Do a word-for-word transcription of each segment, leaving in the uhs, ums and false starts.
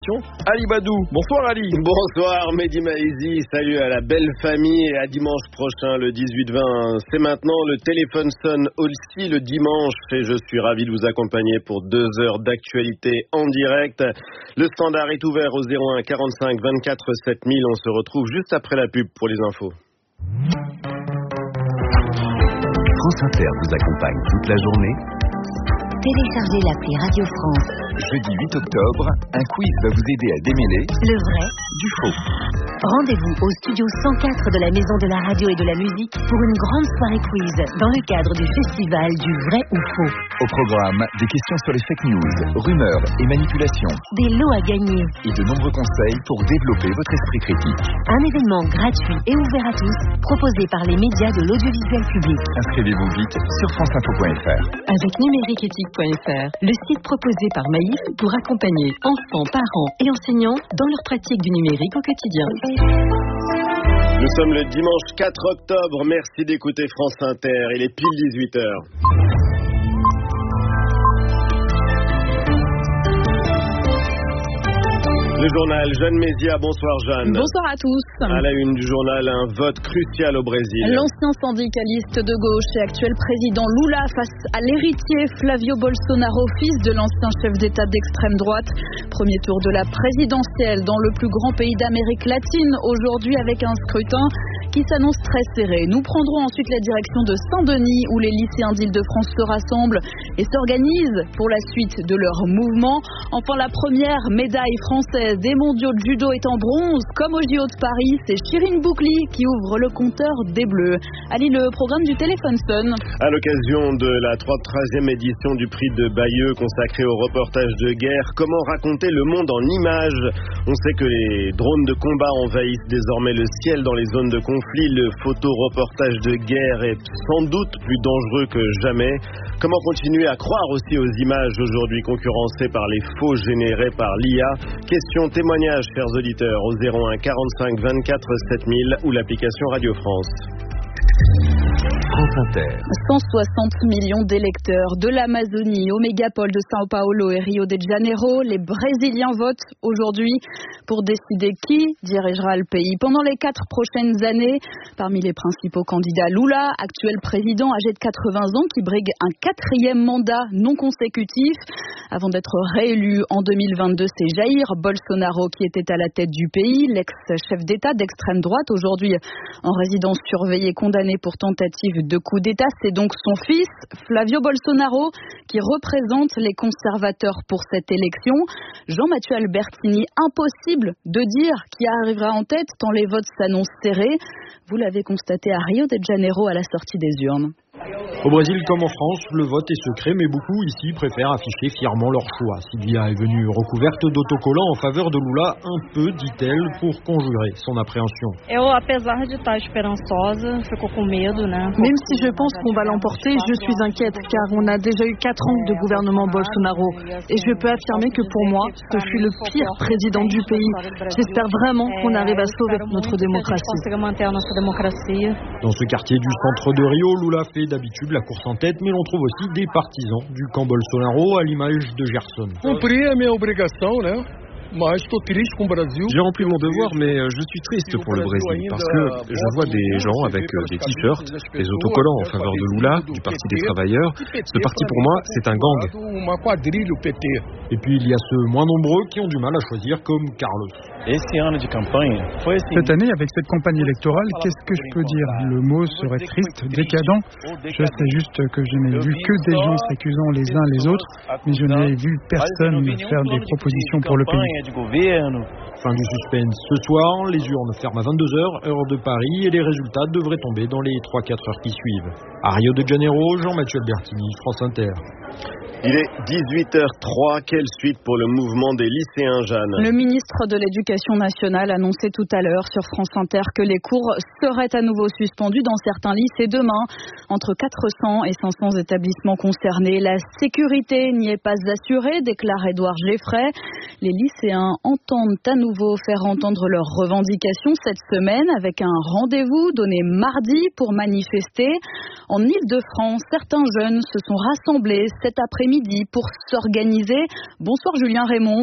l'émission, Ali Badou. Bonsoir Ali. Bonsoir Mehdi Maizi, salut à la belle famille et à dimanche prochain le dix-huit vingt. C'est maintenant, le téléphone sonne aussi le dimanche et je suis ravi de vous accompagner pour deux heures d'actualité en direct. Le standard est ouvert au zéro un quarante-cinq vingt-quatre sept mille. On se retrouve juste après la pub pour les infos. France Inter vous accompagne toute la journée. Téléchargez l'appli Radio France. Jeudi huit octobre, un quiz va vous aider à démêler le vrai du faux. Rendez-vous au studio cent quatre de la Maison de la Radio et de la Musique pour une grande soirée quiz dans le cadre du festival du vrai ou faux. Au programme, des questions sur les fake news, rumeurs et manipulations. Des lots à gagner. Et de nombreux conseils pour développer votre esprit critique. Un événement gratuit et ouvert à tous, proposé par les médias de l'audiovisuel public. Inscrivez-vous vite sur franceinfo point f r. Avec numériqueéthique point f r, le site proposé par Maïf pour accompagner enfants, parents et enseignants dans leur pratique du numérique au quotidien. Nous sommes le dimanche quatre octobre, merci d'écouter France Inter, il est pile dix-huit heures. Le journal, Jeanne Mézia, bonsoir Jeanne. Bonsoir à tous. À la une du journal, un vote crucial au Brésil. L'ancien syndicaliste de gauche et actuel président Lula face à l'héritier Flavio Bolsonaro, fils de l'ancien chef d'État d'extrême droite. Premier tour de la présidentielle dans le plus grand pays d'Amérique latine, aujourd'hui avec un scrutin qui s'annonce très serré. Nous prendrons ensuite la direction de Saint-Denis où les lycéens d'Île-de-France se rassemblent et s'organisent pour la suite de leur mouvement. Enfin, la première médaille française des mondiaux de judo est en bronze, comme au J O de Paris. C'est Chirine Boucli qui ouvre le compteur des Bleus. Allez, le programme du téléphone sonne. À l'occasion de la treizième édition du prix de Bayeux consacré au reportage de guerre, comment raconter le monde en images? On sait que les drones de combat envahissent désormais le ciel dans les zones de conflit. Le photo-reportage de guerre est sans doute plus dangereux que jamais. Comment continuer à croire aussi aux images aujourd'hui concurrencées par les faux générés par l'I A? Question témoignage, chers auditeurs, au zéro un quarante-cinq vingt-quatre sept mille ou l'application Radio France. France Inter. cent soixante millions d'électeurs de l'Amazonie aux mégapoles de São Paulo et Rio de Janeiro. Les Brésiliens votent aujourd'hui pour décider qui dirigera le pays pendant les quatre prochaines années. Parmi les principaux candidats, Lula, actuel président âgé de quatre-vingts ans qui brigue un quatrième mandat non consécutif. Avant d'être réélu en deux mille vingt-deux, c'est Jair Bolsonaro qui était à la tête du pays, l'ex-chef d'État d'extrême droite, aujourd'hui en résidence surveillée, condamné pour tentative de coup d'État. C'est donc son fils, Flavio Bolsonaro, qui représente les conservateurs pour cette élection. Jean-Mathieu Albertini, impossible de dire qui arrivera en tête tant les votes s'annoncent serrés. Vous l'avez constaté à Rio de Janeiro à la sortie des urnes. Au Brésil comme en France, le vote est secret, mais beaucoup ici préfèrent afficher fièrement leur choix. Sylvia est venue recouverte d'autocollants en faveur de Lula, un peu, dit-elle, pour conjurer son appréhension. Même si je pense qu'on va l'emporter, je suis inquiète car on a déjà eu quatre ans de gouvernement Bolsonaro. Et je peux affirmer que pour moi, ce fut le pire président du pays. J'espère vraiment qu'on arrive à sauver notre démocratie. Dans ce quartier du centre de Rio, Lula fait d'habitude la course en tête, mais l'on trouve aussi des partisans du camp Bolsonaro, à l'image de Gerson. J'ai rempli mon devoir, mais je suis triste pour le Brésil parce que je vois des gens avec des t-shirts, des autocollants en faveur de Lula, du Parti des Travailleurs. Ce parti, pour moi, c'est un gang. Et puis, il y a ceux moins nombreux qui ont du mal à choisir, comme Carlos. Cette année, avec cette campagne électorale, qu'est-ce que je peux dire? Le mot serait triste, décadent. Je sais juste que je n'ai vu que des gens s'accusant les uns les autres, mais je n'ai vu personne faire des propositions pour le pays. Fin du suspense. Ce soir, les urnes ferment à vingt-deux heures, heure de Paris, et les résultats devraient tomber dans les trois à quatre heures qui suivent. À Rio de Janeiro, Jean-Mathieu Albertini, France Inter. Il est dix-huit heures trois. Quelle suite pour le mouvement des lycéens, Jeanne? Le ministre de l'Éducation nationale annonçait tout à l'heure sur France Inter que les cours seraient à nouveau suspendus dans certains lycées demain. Entre quatre cents et cinq cents établissements concernés. La sécurité n'y est pas assurée, déclare Édouard Geffray. Les lycéens entendent à nouveau faire entendre leurs revendications cette semaine avec un rendez-vous donné mardi pour manifester. En Île-de-France, certains jeunes se sont rassemblés cet après-midi pour s'organiser. Bonsoir Julien Raymond.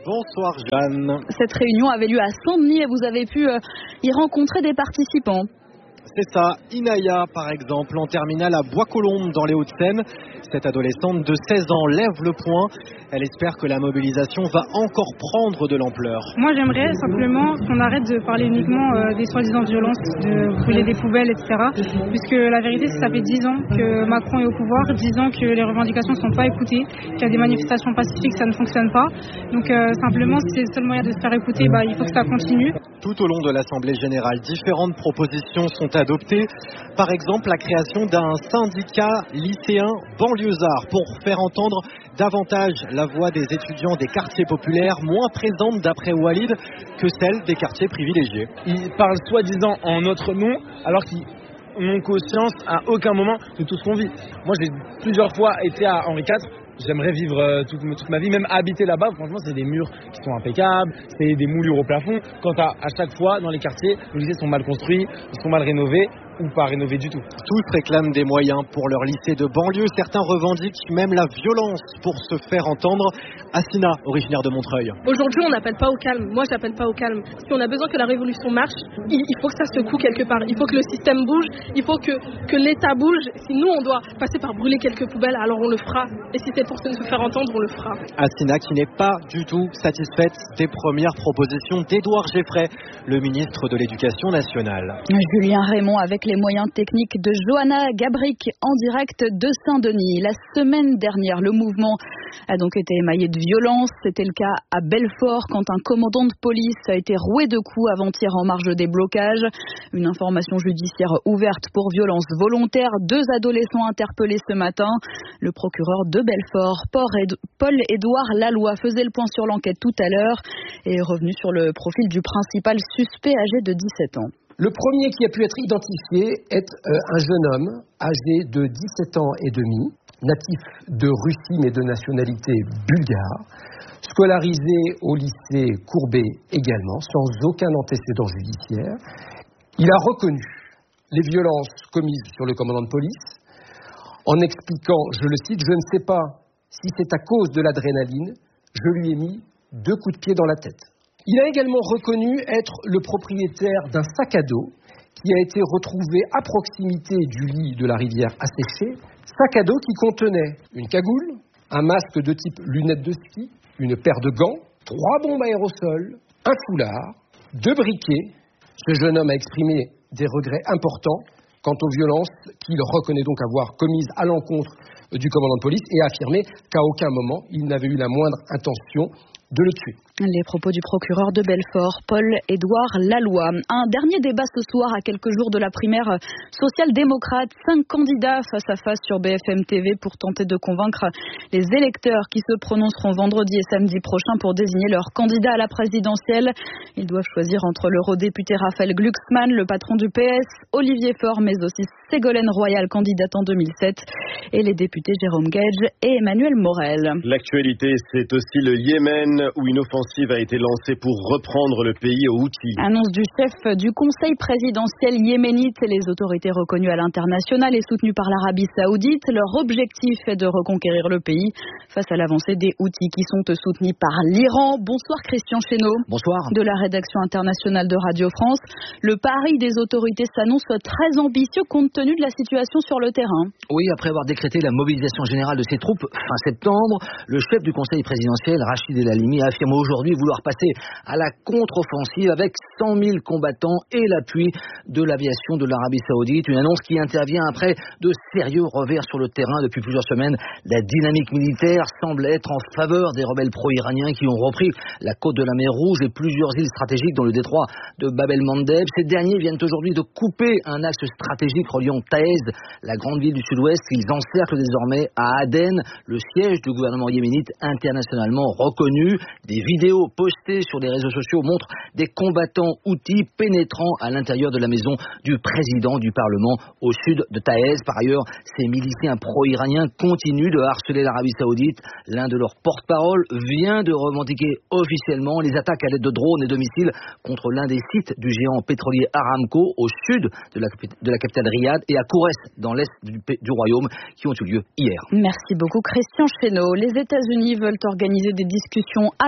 Bonsoir Jeanne. Cette réunion avait lieu à Saint-Denis et vous avez pu euh, y rencontrer des participants. C'est ça, Inaya par exemple, en terminale à Bois-Colombes dans les Hauts-de-Seine. Cette adolescente de seize ans lève le poing. Elle espère que la mobilisation va encore prendre de l'ampleur. Moi j'aimerais simplement qu'on arrête de parler uniquement euh, des soi-disant violences, de brûler des poubelles, et cetera. Puisque la vérité c'est que ça fait dix ans que Macron est au pouvoir, dix ans que les revendications ne sont pas écoutées, qu'il y a des manifestations pacifiques, ça ne fonctionne pas. Donc euh, simplement si c'est le seul moyen de se faire écouter, bah, il faut que ça continue. Tout au long de l'Assemblée générale, différentes propositions sont adoptées. Par exemple, la création d'un syndicat lycéen banlieusard pour faire entendre davantage la voix des étudiants des quartiers populaires, moins présente d'après Walid que celle des quartiers privilégiés. Ils parlent soi-disant en notre nom alors qu'ils n'ont conscience à aucun moment de tout ce qu'on vit. Moi j'ai plusieurs fois été à Henri quatre. J'aimerais vivre euh, toute, toute ma vie, même habiter là-bas. Franchement, c'est des murs qui sont impeccables, c'est des moulures au plafond. Quant à, à chaque fois, dans les quartiers, les lycées sont mal construits, ils sont mal rénovés ou pas rénovés du tout. Tous réclament des moyens pour leur lycée de banlieue. Certains revendiquent même la violence pour se faire entendre. Assina, originaire de Montreuil. Aujourd'hui, on n'appelle pas au calme. Moi, j'appelle pas au calme. Si on a besoin que la révolution marche, il, il faut que ça secoue quelque part. Il faut que le système bouge. Il faut que, que l'État bouge. Si nous, on doit passer par brûler quelques poubelles, alors on le fera. Et si c'est pour se faire entendre, on le fera. Assina qui n'est pas du tout satisfaite des premières propositions d'Édouard Geffray, le ministre de l'Éducation nationale. Julien Raymond avec les moyens techniques de Johanna Gabric en direct de Saint-Denis. La semaine dernière, le mouvement a donc été émaillé de violence. C'était le cas à Belfort quand un commandant de police a été roué de coups avant-hier en marge des blocages. Une information judiciaire ouverte pour violence volontaire. Deux adolescents interpellés ce matin. Le procureur de Belfort, Paul-Édouard Laloy, faisait le point sur l'enquête tout à l'heure et est revenu sur le profil du principal suspect âgé de dix-sept ans. Le premier qui a pu être identifié est euh, un jeune homme âgé de dix-sept ans et demi, natif de Russie mais de nationalité bulgare, scolarisé au lycée Courbet également, sans aucun antécédent judiciaire. Il a reconnu les violences commises sur le commandant de police en expliquant, je le cite, « Je ne sais pas si c'est à cause de l'adrénaline, je lui ai mis deux coups de pied dans la tête ». Il a également reconnu être le propriétaire d'un sac à dos qui a été retrouvé à proximité du lit de la rivière asséchée. Sac à dos qui contenait une cagoule, un masque de type lunettes de ski, une paire de gants, trois bombes aérosols, un foulard, deux briquets. Ce jeune homme a exprimé des regrets importants quant aux violences qu'il reconnaît donc avoir commises à l'encontre du commandant de police et a affirmé qu'à aucun moment il n'avait eu la moindre intention de le tuer. Les propos du procureur de Belfort, Paul-Édouard Laloy. Un dernier débat ce soir à quelques jours de la primaire social-démocrate. Cinq candidats face à face sur B F M T V pour tenter de convaincre les électeurs qui se prononceront vendredi et samedi prochain pour désigner leur candidat à la présidentielle. Ils doivent choisir entre l'eurodéputé Raphaël Glucksmann, le patron du P S, Olivier Faure, mais aussi Ségolène Royal, candidate en deux mille sept, et les députés Jérôme Gage et Emmanuel Morel. L'actualité, c'est aussi le Yémen, où une offensive a été lancée pour reprendre le pays aux Houthis. Annonce du chef du conseil présidentiel yéménite. Les autorités reconnues à l'international et soutenues par l'Arabie Saoudite. Leur objectif est de reconquérir le pays face à l'avancée des Houthis qui sont soutenus par l'Iran. Bonsoir Christian Chesneau. Bonsoir. De la rédaction internationale de Radio France. Le pari des autorités s'annonce très ambitieux compte tenu de la situation sur le terrain. Oui, après avoir décrété la mobilisation générale de ses troupes fin septembre, le chef du conseil présidentiel, Rachid El Halimi, a affirmé aujourd'hui vouloir passer à la contre-offensive avec cent mille combattants et l'appui de l'aviation de l'Arabie Saoudite. Une annonce qui intervient après de sérieux revers sur le terrain depuis plusieurs semaines. La dynamique militaire semble être en faveur des rebelles pro-iraniens qui ont repris la côte de la mer Rouge et plusieurs îles stratégiques dans le détroit de Bab el-Mandeb. Ces derniers viennent aujourd'hui de couper un axe stratégique reliant Taïz, la grande ville du sud-ouest. Ils encerclent désormais à Aden, le siège du gouvernement yéménite internationalement reconnu. Des vidéos postées sur les réseaux sociaux montrent des combattants houthis pénétrant à l'intérieur de la maison du président du Parlement au sud de Taïz. Par ailleurs, ces miliciens pro-iraniens continuent de harceler l'Arabie Saoudite. L'un de leurs porte-parole vient de revendiquer officiellement les attaques à l'aide de drones et de missiles contre l'un des sites du géant pétrolier Aramco au sud de la, de la capitale Riyad et à Kourès dans l'est du, du royaume qui ont eu lieu hier. Merci beaucoup Christian Chesneau. Les États-Unis veulent organiser des discussions à trois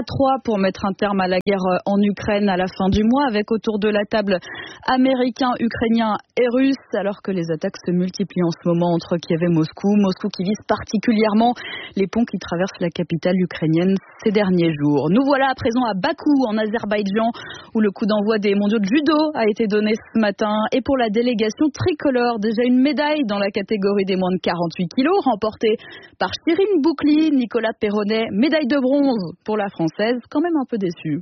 pour mettre un terme à la guerre en Ukraine à la fin du mois, avec autour de la table américains, ukrainiens et russes, alors que les attaques se multiplient en ce moment entre Kiev et Moscou. Moscou qui vise particulièrement les ponts qui traversent la capitale ukrainienne ces derniers jours. Nous voilà à présent à Bakou, en Azerbaïdjan, où le coup d'envoi des mondiaux de judo a été donné ce matin. Et pour la délégation tricolore, déjà une médaille dans la catégorie des moins de quarante-huit kilos, remportée par Chirine Boukli, Nicolas Perronnet, médaille de bronze pour la Française, quand même un peu déçue.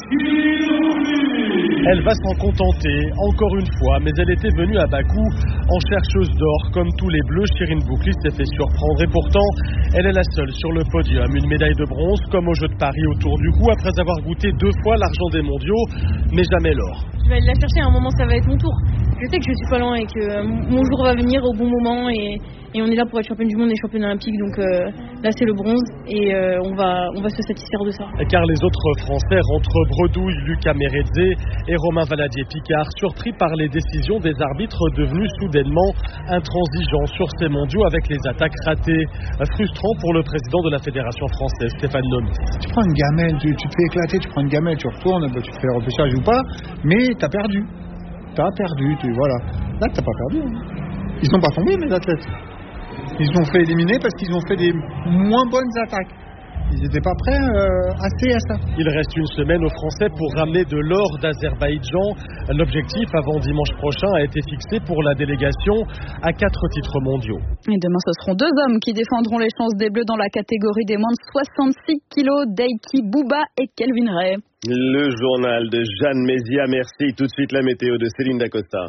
Elle va s'en contenter, encore une fois, mais elle était venue à Bakou en chercheuse d'or. Comme tous les Bleus, Chirine Boukli s'est fait surprendre et pourtant, elle est la seule sur le podium. Une médaille de bronze, comme aux Jeux de Paris autour du cou, après avoir goûté deux fois l'argent des mondiaux, mais jamais l'or. Je vais aller la chercher, à un moment ça va être mon tour. Je sais que je suis pas loin et que mon jour va venir au bon moment et, et on est là pour être championne du monde et championne olympique, donc euh, là c'est le bronze et euh, on, va, on va se satisfaire de ça. Car les autres Français rentrent bredouille, Lucas Mérézé et Romain Valadier-Picard, surpris par les décisions des arbitres devenus soudainement intransigeants sur ces mondiaux avec les attaques ratées. Frustrant pour le président de la Fédération française, Stéphane Nomy. Tu prends une gamelle, tu, tu te fais éclater, tu prends une gamelle, tu retournes, tu te fais le repêchage ou pas, mais t'as perdu. T'as perdu, tu, voilà. Là, t'as pas perdu. Hein. Ils sont pas tombés, mes athlètes. Ils se sont fait éliminer parce qu'ils ont fait des moins bonnes attaques. Ils n'étaient pas prêts euh, assez à ça. Il reste une semaine aux Français pour ramener de l'or d'Azerbaïdjan. L'objectif avant dimanche prochain a été fixé pour la délégation à quatre titres mondiaux. Et demain, ce seront deux hommes qui défendront les chances des Bleus dans la catégorie des moins de soixante-six kilos, Daiki Bouba et Kelvin Ray. Le journal de Jeanne Mézia, merci. Tout de suite la météo de Céline Dacosta.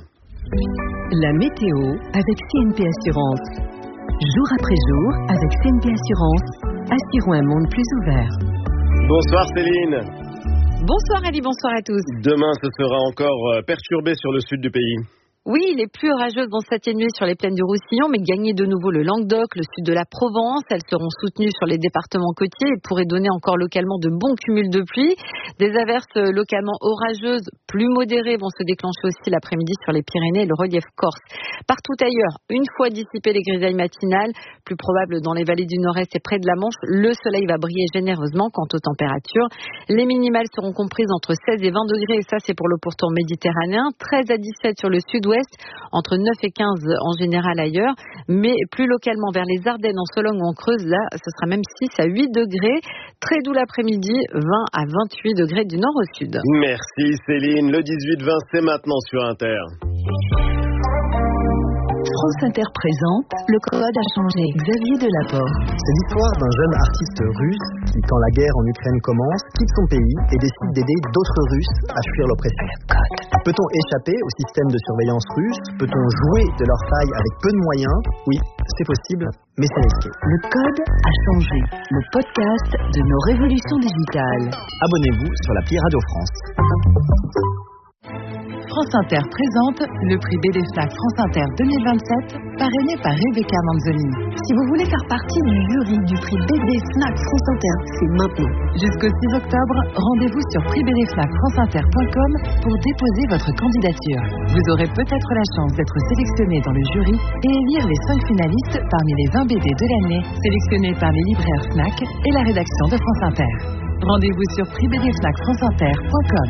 La météo avec C N P Assurance. Jour après jour, avec C N P Assurance, assurons un monde plus ouvert. Bonsoir Céline. Bonsoir Ali, bonsoir à tous. Demain, ce sera encore perturbé sur le sud du pays. Oui, les pluies orageuses vont s'atténuer sur les plaines du Roussillon, mais gagner de nouveau le Languedoc, le sud de la Provence. Elles seront soutenues sur les départements côtiers et pourraient donner encore localement de bons cumuls de pluie. Des averses localement orageuses plus modérées vont se déclencher aussi l'après-midi sur les Pyrénées et le relief corse. Partout ailleurs, une fois dissipées les grisailles matinales, plus probables dans les vallées du Nord-Est et près de la Manche, le soleil va briller généreusement quant aux températures. Les minimales seront comprises entre seize et vingt degrés, et ça c'est pour le pourtour méditerranéen, treize à dix-sept sur le sud-ouest, entre neuf et quinze en général ailleurs, mais plus localement vers les Ardennes, en Sologne ou en Creuse, là, ce sera même six à huit degrés. Très doux l'après-midi, vingt à vingt-huit degrés du nord au sud. Merci Céline. Le dix-huit vingt, c'est maintenant sur Inter. France Inter présente Le Code a changé. Xavier Delaporte. C'est l'histoire d'un jeune artiste russe qui, quand la guerre en Ukraine commence, quitte son pays et décide d'aider d'autres Russes à fuir l'oppression. Peut-on échapper au système de surveillance russe? Peut-on jouer de leur faille avec peu de moyens? Oui, c'est possible, mais c'est risqué. Le Code a changé. Le podcast de nos révolutions digitales. Abonnez-vous sur l'appli Radio France. France Inter présente le prix B D F N A C France Inter deux mille vingt-sept, parrainé par Rebecca Manzolini. Si vous voulez faire partie du jury du prix B D F N A C France Inter, c'est maintenant. Jusqu'au six octobre, rendez-vous sur prix b d f n a c france inter point com pour déposer votre candidature. Vous aurez peut-être la chance d'être sélectionné dans le jury et élire les cinq finalistes parmi les vingt B D de l'année, sélectionnés par les libraires Fnac et la rédaction de France Inter. Rendez-vous sur prix b d f n a c france inter point com.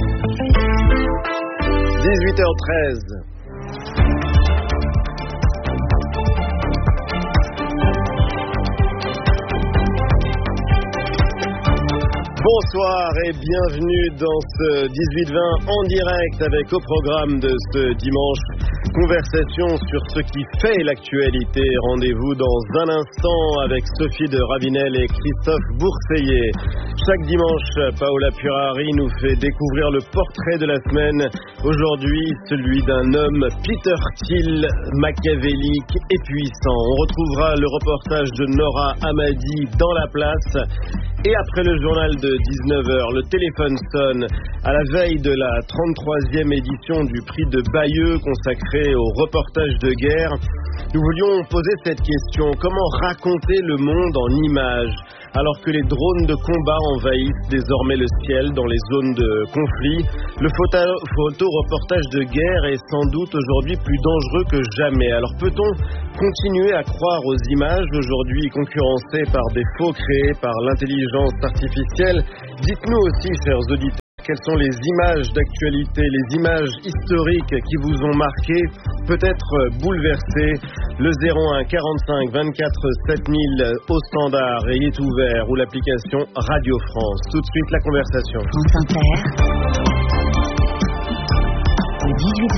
dix-huit heures treize. Bonsoir et bienvenue dans ce dix-huit vingt en direct avec au programme de ce dimanche conversation sur ce qui fait l'actualité. Rendez-vous dans un instant avec Sophie de Ravinel et Christophe Bourseiller. Chaque dimanche, Paola Purari nous fait découvrir le portrait de la semaine. Aujourd'hui, celui d'un homme Peter Thiel, machiavélique et puissant. On retrouvera le reportage de Nora Hamadi dans la place. Et après le journal de dix-neuf heures, le téléphone sonne à la veille de la trente-troisième édition du prix de Bayeux consacré au reportage de guerre. Nous voulions poser cette question: comment raconter le monde en images? alors que les drones de combat envahissent désormais le ciel dans les zones de conflit. Le photo-reportage de guerre est sans doute aujourd'hui plus dangereux que jamais. Alors peut-on continuer à croire aux images aujourd'hui concurrencées par des faux créés par l'intelligence artificielle? Dites-nous aussi, chers auditeurs, quelles sont les images d'actualité, les images historiques qui vous ont marqué, peut-être bouleversé? Le zéro un quarante-cinq vingt-quatre sept mille au standard et est ouvert, ou l'application Radio France. Tout de suite, la conversation. France Inter, le dix-huit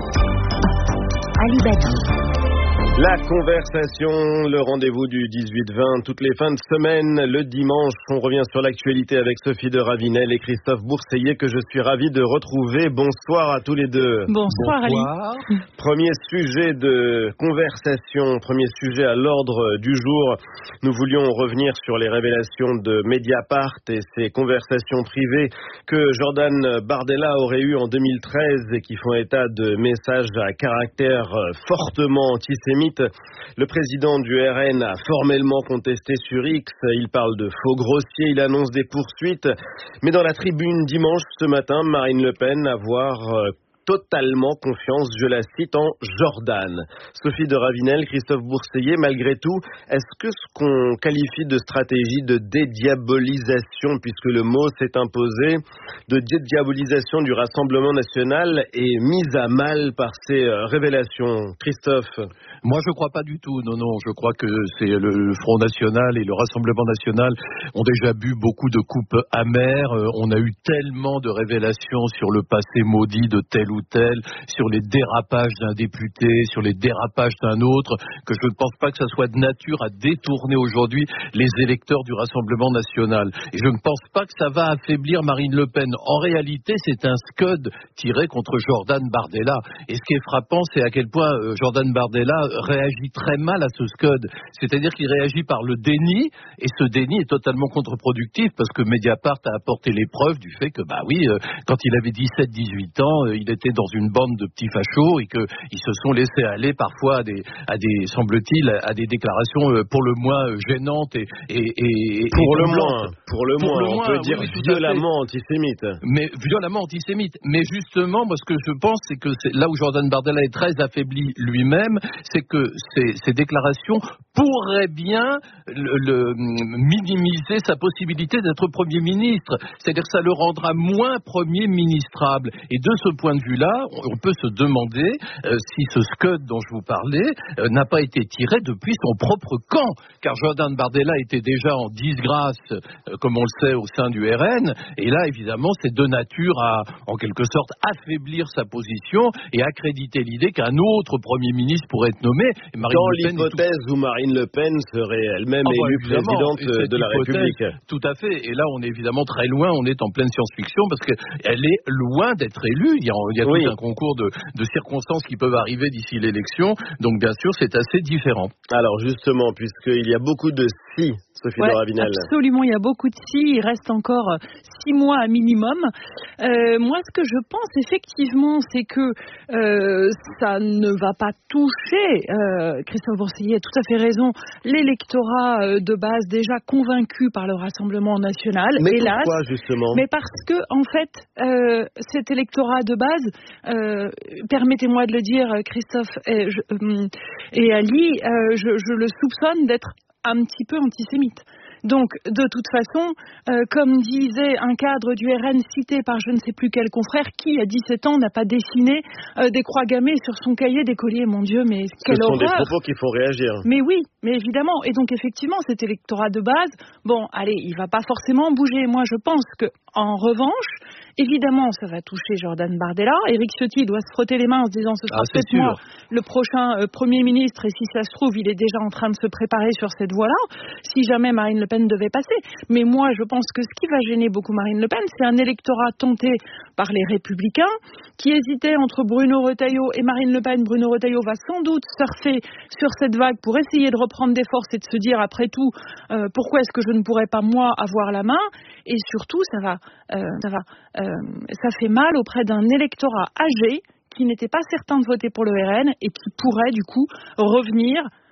vingt, Ali Badi. La conversation, le rendez-vous du dix-huit vingt, toutes les fins de semaine, le dimanche. On revient sur l'actualité avec Sophie de Ravinel et Christophe Bourseillet, que je suis ravi de retrouver. Bonsoir à tous les deux. Bonsoir, Bonsoir. Ali. Premier sujet de conversation, premier sujet à l'ordre du jour. Nous voulions revenir sur les révélations de Mediapart et ces conversations privées que Jordan Bardella aurait eues en deux mille treize et qui font état de messages à caractère fortement antisémite. Le président du R N a formellement contesté sur X. Il parle de faux grossiers, il annonce des poursuites. Mais dans la tribune dimanche ce matin, Marine Le Pen avoir totalement confiance, je la cite, en Jordan. Sophie de Ravinel, Christophe Bourseillet, malgré tout, est-ce que ce qu'on qualifie de stratégie de dédiabolisation, puisque le mot s'est imposé, de dédiabolisation du Rassemblement national est mise à mal par ces révélations? Christophe? Moi, je ne crois pas du tout. Non, non, je crois que c'est le, le Front National et le Rassemblement National ont déjà bu beaucoup de coupes amères. Euh, on a eu tellement de révélations sur le passé maudit de tel ou tel, sur les dérapages d'un député, sur les dérapages d'un autre, que je ne pense pas que ça soit de nature à détourner aujourd'hui les électeurs du Rassemblement National. Et je ne pense pas que ça va affaiblir Marine Le Pen. En réalité, c'est un scud tiré contre Jordan Bardella. Et ce qui est frappant, c'est à quel point euh, Jordan Bardella réagit très mal à ce scud. C'est-à-dire qu'il réagit par le déni, et ce déni est totalement contre-productif, parce que Mediapart a apporté les preuves du fait que, bah oui, euh, quand il avait dix-sept dix-huit ans, euh, il était dans une bande de petits fachos, et qu'ils se sont laissés aller parfois à des, à des semble-t-il, à des déclarations euh, pour le moins euh, gênantes et... et, et pour, et le moins, pour le pour moins, le on moins, peut dire oui, violemment antisémite. Mais violemment antisémite. Mais justement, moi, ce que je pense, c'est que c'est là où Jordan Bardella est très affaibli lui-même, c'est que ces, ces déclarations pourraient bien le, le, minimiser sa possibilité d'être Premier ministre. C'est-à-dire que ça le rendra moins Premier ministrable. Et de ce point de vue-là, on, on peut se demander euh, si ce scud dont je vous parlais euh, n'a pas été tiré depuis son propre camp. Car Jordan Bardella était déjà en disgrâce, euh, comme on le sait, au sein du R N. Et là, évidemment, c'est de nature à, en quelque sorte, affaiblir sa position et accréditer l'idée qu'un autre Premier ministre pourrait être nommé. Et Marine Dans Le Pen l'hypothèse tout... où Marine Le Pen serait elle-même ah, élue bah, présidente de la République. Tout à fait. Et là, on est évidemment très loin, on est en pleine science-fiction, parce qu'elle est loin d'être élue. Il y a, il y a oui. tout un concours de, de circonstances qui peuvent arriver d'ici l'élection. Donc, bien sûr, c'est assez différent. Alors, justement, puisqu'il y a beaucoup de si, Sophie ouais, de Ravinel. Absolument, il y a beaucoup de si. Il reste encore six mois à minimum. Euh, moi, ce que je pense, effectivement, c'est que euh, ça ne va pas toucher, euh, Christophe Bourseillet a tout à fait raison, l'électorat euh, de base déjà convaincu par le Rassemblement national. Mais hélas, pourquoi, justement? Mais parce que, en fait, euh, cet électorat de base, euh, permettez-moi de le dire, Christophe et, je, euh, et Ali, euh, je, je le soupçonne d'être un petit peu antisémite. Donc, de toute façon, euh, comme disait un cadre du R N cité par je ne sais plus quel confrère, qui à dix-sept ans n'a pas dessiné euh, des croix gammées sur son cahier d'écolier? Mon Dieu, mais quelle horreur! Ce sont des propos qu'il faut réagir. Mais oui, mais évidemment. Et donc, effectivement, cet électorat de base, bon, allez, il va pas forcément bouger. Moi, je pense que, en revanche, évidemment, ça va toucher Jordan Bardella. Éric Ciotti doit se frotter les mains en se disant ce sera ah, peut-être moi le prochain euh, Premier ministre, et si ça se trouve, il est déjà en train de se préparer sur cette voie-là, si jamais Marine Le Pen devait passer. Mais moi, je pense que ce qui va gêner beaucoup Marine Le Pen, c'est un électorat tenté par les Républicains, qui hésitait entre Bruno Retailleau et Marine Le Pen. Bruno Retailleau va sans doute surfer sur cette vague pour essayer de reprendre des forces et de se dire, après tout, euh, pourquoi est-ce que je ne pourrais pas, moi, avoir la main? Et surtout, ça va, euh, ça va, euh, ça fait mal auprès d'un électorat âgé qui n'était pas certain de voter pour le R N et qui pourrait, du coup, revenir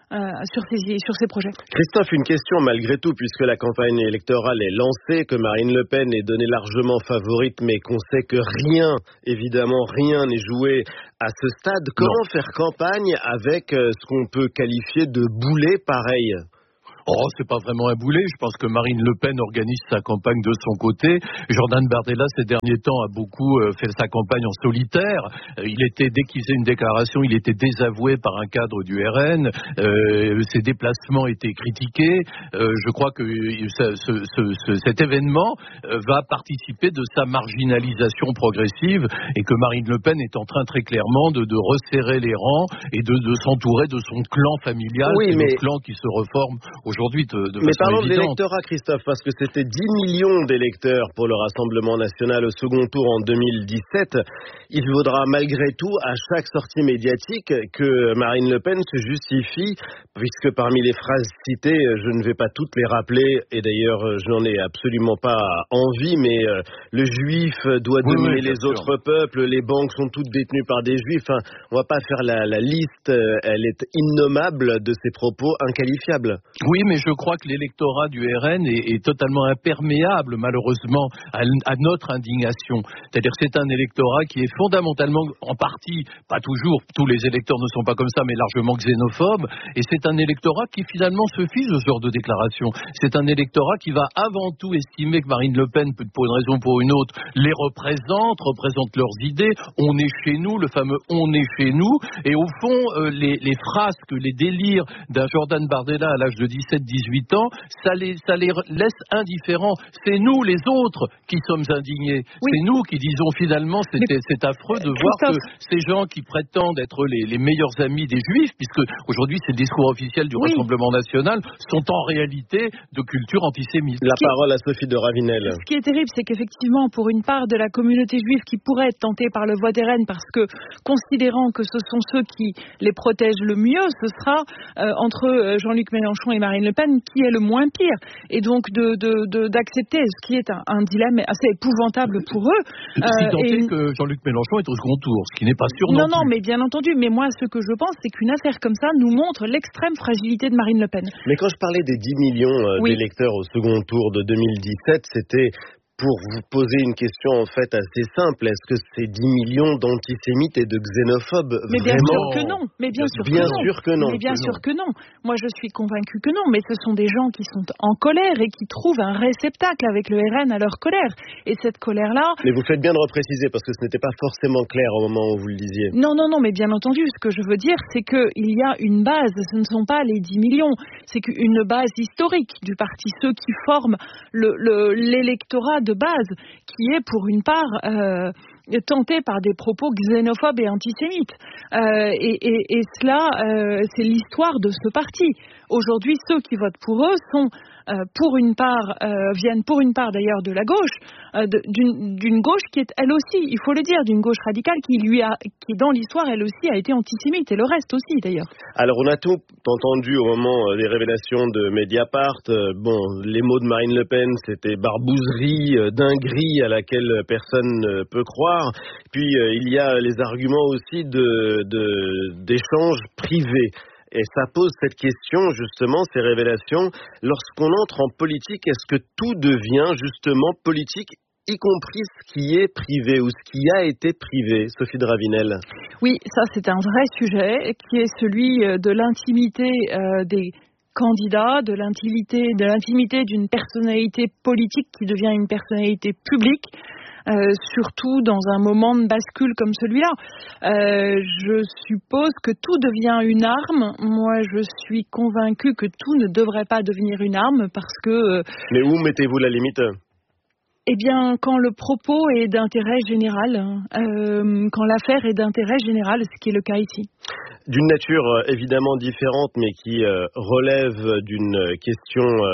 Euh, sur, ces, sur ces projets. Christophe, une question malgré tout, puisque la campagne électorale est lancée, que Marine Le Pen est donnée largement favorite, mais qu'on sait que rien, évidemment rien n'est joué à ce stade. Comment non. faire campagne avec ce qu'on peut qualifier de boulet pareil ? Oh, c'est pas vraiment un boulet. Je pense que Marine Le Pen organise sa campagne de son côté. Jordan Bardella, ces derniers temps, a beaucoup euh, fait sa campagne en solitaire. Euh, il était, dès qu'il faisait une déclaration, il était désavoué par un cadre du R N. Euh, ses déplacements étaient critiqués. Euh, je crois que ce, ce, ce, cet événement euh, va participer de sa marginalisation progressive et que Marine Le Pen est en train très clairement de, de resserrer les rangs et de, de s'entourer de son clan familial. Oui, c'est mais... le clan qui se reforme aujourd'hui de, de Mais parlons évidente. de l'électorat, Christophe, parce que c'était dix millions d'électeurs pour le Rassemblement national au second tour en deux mille dix-sept. Il faudra malgré tout, à chaque sortie médiatique, que Marine Le Pen se justifie, puisque parmi les phrases citées, je ne vais pas toutes les rappeler, et d'ailleurs je n'en ai absolument pas envie, mais euh, le juif doit oui, dominer oui, les sûr. autres peuples, les banques sont toutes détenues par des juifs. Enfin, on ne va pas faire la, la liste, elle est innommable de ces propos inqualifiables. Oui, mais je crois que l'électorat du R N est, est totalement imperméable, malheureusement, à, à notre indignation. C'est-à-dire que c'est un électorat qui est fondamentalement, en partie, pas toujours, tous les électeurs ne sont pas comme ça, mais largement xénophobes, et c'est un électorat qui finalement se fiche de ce genre de déclaration. C'est un électorat qui va avant tout estimer que Marine Le Pen, pour une raison ou pour une autre, les représente, représente leurs idées, on est chez nous, le fameux on est chez nous, et au fond, euh, les, les frasques, les délires d'un Jordan Bardella à l'âge de dix-sept dix-huit ans, ça les, ça les laisse indifférents. C'est nous, les autres, qui sommes indignés. Oui. C'est nous qui disons finalement, c'était, c'est affreux de voir que ces gens qui prétendent être les, les meilleurs amis des Juifs, puisque aujourd'hui c'est le discours officiel du oui. Rassemblement national, sont en réalité de culture antisémite. La parole à Sophie de Ravinel. Ce qui est terrible, c'est qu'effectivement, pour une part de la communauté juive qui pourrait être tentée par le vote R N, parce que considérant que ce sont ceux qui les protègent le mieux, ce sera euh, entre Jean-Luc Mélenchon et Marine Le Pen qui est le moins pire. Et donc de, de, de, d'accepter ce qui est un, un dilemme assez épouvantable pour eux. Si euh, tant est que Jean-Luc Mélenchon est au second tour, ce qui n'est pas sûr non, non plus. Non, non, mais bien entendu. Mais moi, ce que je pense, c'est qu'une affaire comme ça nous montre l'extrême fragilité de Marine Le Pen. Mais quand je parlais des dix millions euh, oui. d'électeurs au second tour de deux mille dix-sept, c'était pour vous poser une question en fait assez simple. Est-ce que c'est dix millions d'antisémites et de xénophobes mais bien vraiment sûr que non. Mais bien sûr bien que non. Sûr que non. Mais bien que sûr non. que non. Moi, je suis convaincue que non. Mais ce sont des gens qui sont en colère et qui trouvent un réceptacle avec le R N à leur colère. Et cette colère-là... Mais vous faites bien de repréciser parce que ce n'était pas forcément clair au moment où vous le disiez. Non, non, non. Mais bien entendu, ce que je veux dire, c'est qu'il y a une base. Ce ne sont pas les dix millions. C'est qu'une base historique du parti. Ceux qui forment le, le, l'électorat de base, qui est pour une part euh, tenté par des propos xénophobes et antisémites. Euh, et, et, et cela, euh, c'est l'histoire de ce parti. Aujourd'hui, ceux qui votent pour eux sont, euh, pour une part, euh, viennent pour une part d'ailleurs de la gauche, euh, de, d'une, d'une gauche qui est elle aussi, il faut le dire, d'une gauche radicale qui lui a, qui dans l'histoire elle aussi a été antisémite et le reste aussi d'ailleurs. Alors on a tout entendu au moment des révélations de Mediapart. Euh, bon, les mots de Marine Le Pen, c'était barbouzerie, euh, dinguerie à laquelle personne ne peut croire. Puis euh, il y a les arguments aussi de, de d'échanges privés. Et ça pose cette question, justement, ces révélations. Lorsqu'on entre en politique, est-ce que tout devient justement politique, y compris ce qui est privé ou ce qui a été privé? Sophie de Ravinel. Oui, ça c'est un vrai sujet qui est celui de l'intimité euh, des candidats, de l'intimité, de l'intimité d'une personnalité politique qui devient une personnalité publique. Euh, surtout dans un moment de bascule comme celui-là. Euh, je suppose que tout devient une arme. Moi, je suis convaincue que tout ne devrait pas devenir une arme parce que... Euh, Mais où mettez-vous la limite ? Eh bien, quand le propos est d'intérêt général, euh, quand l'affaire est d'intérêt général, ce qui est le cas ici. D'une nature euh, évidemment différente, mais qui euh, relève d'une question euh,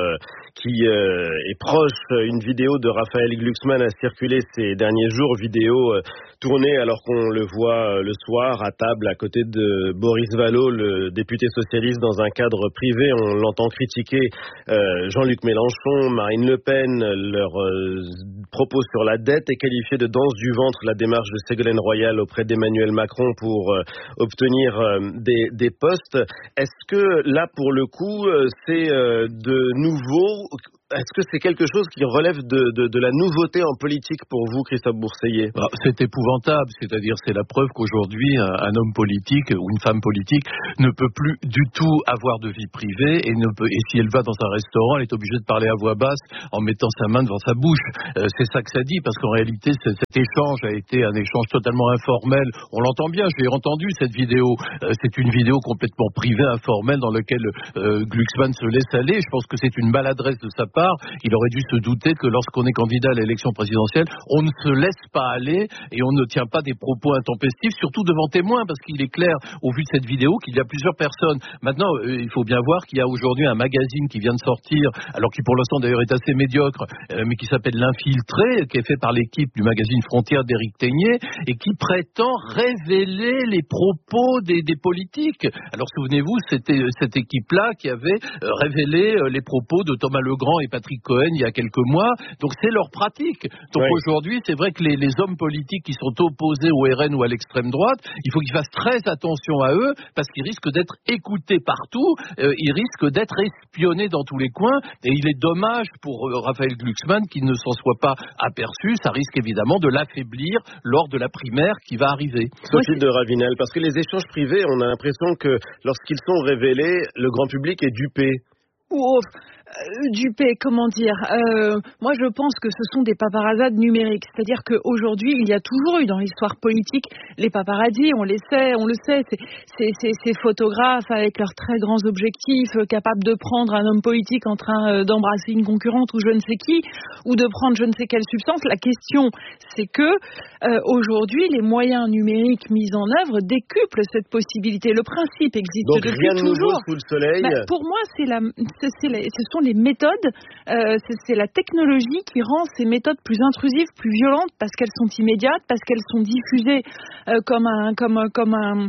qui euh, est proche. Une vidéo de Raphaël Glucksmann a circulé ces derniers jours, vidéo euh, tournée alors qu'on le voit euh, le soir à table à côté de Boris Vallaud, le député socialiste, dans un cadre privé. On l'entend critiquer euh, Jean-Luc Mélenchon, Marine Le Pen, leurs euh, propos sur la dette, et qualifier de danse du ventre la démarche de Ségolène Royal auprès d'Emmanuel Macron pour euh, obtenir euh, des, des postes. Est-ce que là, pour le coup, euh, c'est euh, de nouveau... Est-ce que c'est quelque chose qui relève de, de, de la nouveauté en politique pour vous, Christophe Bourseiller ? Alors, c'est épouvantable, c'est-à-dire c'est la preuve qu'aujourd'hui un, un homme politique ou une femme politique ne peut plus du tout avoir de vie privée et, ne peut, et si elle va dans un restaurant, elle est obligée de parler à voix basse en mettant sa main devant sa bouche. Euh, c'est ça que ça dit, parce qu'en réalité cet échange a été un échange totalement informel. On l'entend bien, j'ai entendu cette vidéo. Euh, c'est une vidéo complètement privée, informelle, dans laquelle euh, Glucksmann se laisse aller. Je pense que c'est une maladresse de sa part. Il aurait dû se douter que lorsqu'on est candidat à l'élection présidentielle, on ne se laisse pas aller et on ne tient pas des propos intempestifs, surtout devant témoins, parce qu'il est clair, au vu de cette vidéo, qu'il y a plusieurs personnes. Maintenant, euh, il faut bien voir qu'il y a aujourd'hui un magazine qui vient de sortir, alors qui pour l'instant d'ailleurs est assez médiocre, euh, mais qui s'appelle L'Infiltré, qui est fait par l'équipe du magazine Frontières d'Éric Tegnier, et qui prétend révéler les propos des, des politiques. Alors souvenez-vous, c'était cette équipe-là qui avait euh, révélé euh, les propos de Thomas Legrand et Patrick Cohen il y a quelques mois, donc c'est leur pratique. Donc oui. Aujourd'hui, c'est vrai que les, les hommes politiques qui sont opposés au R N ou à l'extrême droite, il faut qu'ils fassent très attention à eux, parce qu'ils risquent d'être écoutés partout, euh, ils risquent d'être espionnés dans tous les coins, et il est dommage pour euh, Raphaël Glucksmann qu'il ne s'en soit pas aperçu. Ça risque évidemment de l'affaiblir lors de la primaire qui va arriver. Sophie de Ravinel, parce que les échanges privés, on a l'impression que lorsqu'ils sont révélés, le grand public est dupé. Oh, euh, dupé, comment dire euh, Moi, je pense que ce sont des paparazzades numériques. C'est-à-dire qu'aujourd'hui, il y a toujours eu dans l'histoire politique les paparazzis, on les sait, on le sait, c'est, c'est, c'est, ces photographes avec leurs très grands objectifs, euh, capables de prendre un homme politique en train euh, d'embrasser une concurrente ou je ne sais qui, ou de prendre je ne sais quelle substance. La question, c'est que euh, aujourd'hui, les moyens numériques mis en œuvre décuplent cette possibilité. Le principe existe Donc, depuis rien de toujours. nouveau sous le soleil. Bah, pour moi, c'est la C'est, c'est les, ce sont les méthodes, euh, c'est, c'est la technologie qui rend ces méthodes plus intrusives, plus violentes, parce qu'elles sont immédiates, parce qu'elles sont diffusées euh, comme un, comme, comme un,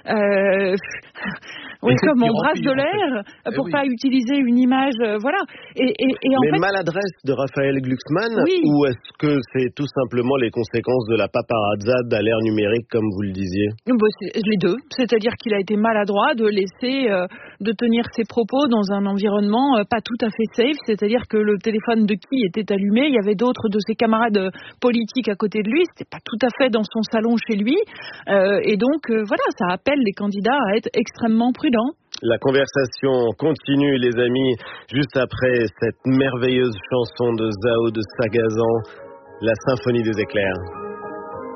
euh, oui, comme on brasse de l'air, en fait. pour eh oui. pas utiliser une image, euh, voilà. Et, et, et en Mais fait, maladresse de Raphaël Glucksmann, oui. ou est-ce que c'est tout simplement les conséquences de la paparazzade à l'ère numérique, comme vous le disiez ? Bah, c'est les deux, c'est-à-dire qu'il a été maladroit de laisser, euh, de tenir ses propos dans un environnement euh, pas tout à fait safe, c'est-à-dire que le téléphone de qui était allumé, il y avait d'autres de ses camarades euh, politiques à côté de lui, c'était pas tout à fait dans son salon chez lui, euh, et donc euh, voilà, ça appelle les candidats à être extrêmement prudents. La conversation continue, les amis, juste après cette merveilleuse chanson de Zao de Sagazan, La Symphonie des éclairs.